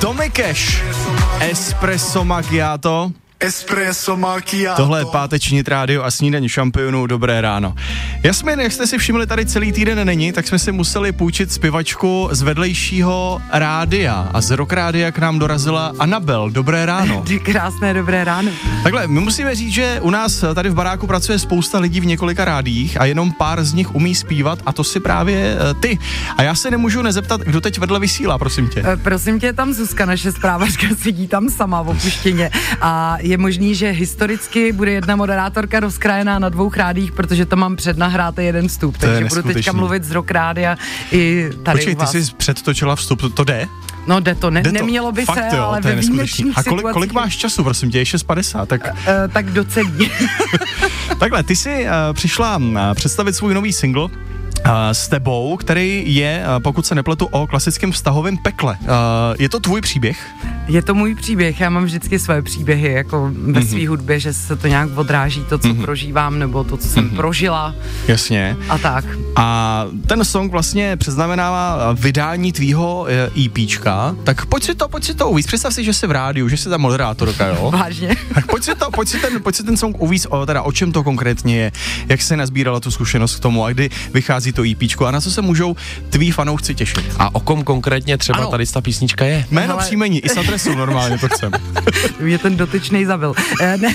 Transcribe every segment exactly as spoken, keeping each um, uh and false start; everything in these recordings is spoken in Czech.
Tommy Cash, Espresso Macchiato. Espresso Macchiato. Tohle je páteční rádio a snídaní šampionů. Dobré ráno. Jasmin, jak jste si všimli, tady celý týden není, tak jsme si museli půjčit zpěvačku z vedlejšího rádia. A z Rock Rádia k nám dorazila Anabel. Dobré ráno. Krásné dobré ráno. Takhle, my musíme říct, že u nás tady v baráku pracuje spousta lidí v několika rádiích a jenom pár z nich umí zpívat a to si právě uh, ty. A já se nemůžu nezeptat, kdo teď vedle vysílá, prosím tě. E, prosím tě, tam Zuzka, naše zprávačka, sedí tam sama v opuštěně a je možný, že historicky bude jedna moderátorka rozkrajená na dvou rádích, protože to mám přednahráte jeden vstup, To takže budu teďka mluvit z Rock Rádia i tady Počkej, u vás. ty jsi předtočila vstup, to, to jde? No jde to, ne, jde to. nemělo by Fakt se, jo, ale to je ve výjimečných A kolik, situacích... kolik máš času, prosím tě, je šest padesát, tak... E, tak docelí. Takhle, ty jsi uh, přišla uh, představit svůj nový single uh, s tebou, který je, uh, pokud se nepletu, o klasickém vztahovém pekle. Uh, je to tvůj příběh? Je to můj příběh, já mám vždycky své příběhy, jako ve mm-hmm. své hudbě, že se to nějak odráží, to, co mm-hmm. prožívám, nebo to, co jsem mm-hmm. prožila. Jasně. A tak. A ten song vlastně předznamenává vydání tvýho EPčka, tak pojď si to, pojď si to uvíct. Představ si, že jsi v rádiu, že jsi ta moderátorka, jo? Vážně. Tak pojď si, to, pojď si, ten, pojď si ten song uvíct, o, teda o čem to konkrétně je, jak se nazbírala tu zkušenost k tomu a kdy vychází to EPčko a na co se můžou tví fanoušci těšit. A o kom konkrétně třeba ano. tady ta písnička je? Jméno, Hele. příjmení i s adresou normálně, to chcem. Mě ten dotyčnej zabil. E, ne.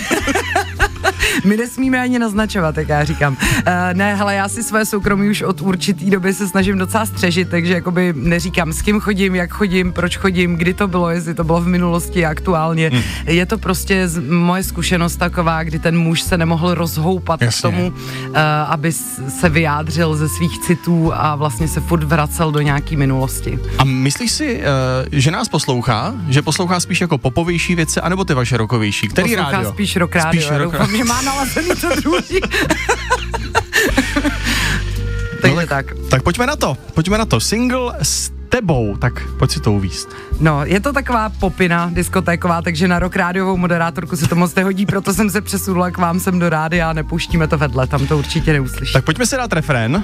My nesmíme ani naznačovat, jak já říkám. E, ne, hele, já si své soukromí už od určitý doby se snažím docela střežit, takže jakoby neříkám, s kým chodím, jak chodím, proč chodím, kdy to bylo, jestli to bylo v minulosti, aktuálně. Hmm. Je to prostě z, moje zkušenost taková, kdy ten muž se nemohl rozhoupat Jasně. k tomu, e, aby se vyjádřil ze svých citů a vlastně se furt vracel do nějaký minulosti. A myslíš si, uh, že nás poslouchá? Že poslouchá spíš jako popovější věci, anebo ty vaše rockovější? Který poslouchá rádio? spíš Rock Rádio. Spíš rock Doufám, že má nalazený to druhý. Takže no tak, tak. Tak pojďme na to, pojďme na to. Single s tebou, tak pojď si to uvíct. No, je to taková popina diskotéková, takže na Rock Rádiovou moderátorku se to moc nehodí, proto jsem se přesunula k vám sem do rádia a nepouštíme to vedle, tam to určitě neuslyší. Tak pojďme si dát refrén.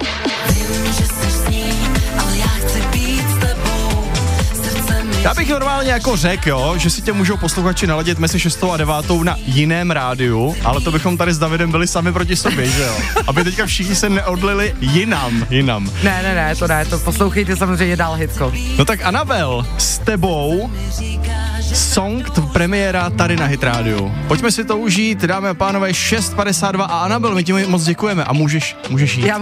Já bych normálně jako řekl, jo, že si tě můžou posluchači naladit mezi šestou a devátou na jiném rádiu, ale to bychom tady s Davidem byli sami proti sobě, že jo? Aby teďka všichni se neodlili jinam, jinam. Ne, ne, ne, to ne, to poslouchejte samozřejmě dál, hitko. No tak Anabel, s tebou song t- premiéra tady na Hit Rádiu. Pojďme si to užít, dámy a pánové, šest padesát dva a Anabel, my ti moc děkujeme a můžeš, můžeš jít. Já